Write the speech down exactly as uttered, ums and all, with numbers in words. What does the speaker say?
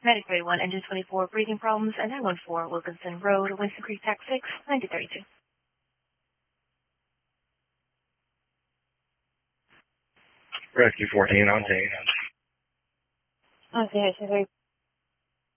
Medic thirty-one, Engine twenty-four, breathing problems, and nine one four, Wilkinson Road, Winston Creek, Tax six, ninety thirty-two. Rescue fourteen on scene. Okay, so very